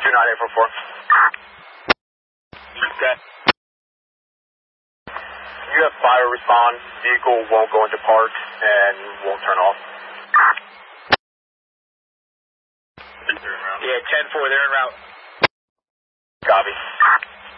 29844. Okay. You have fire respond. Vehicle won't go into park and won't turn off. Yeah, 10-4, they're en route. Copy.